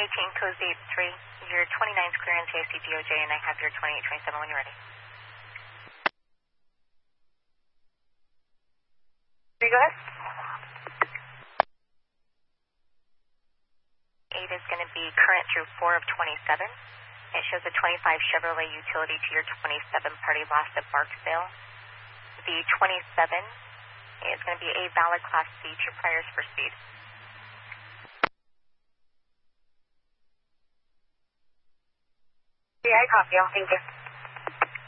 18, code 83. Your 29's clearance ASC DOJ, and I have your 2827 when you're ready. Go ahead. 8 is going to be current through 4 of 27. It shows a 25 Chevrolet utility to your 27 party lost at Barksdale. The 27 is going to be a valid Class C, 2 priors for speed. Yeah, I copy. Thank you.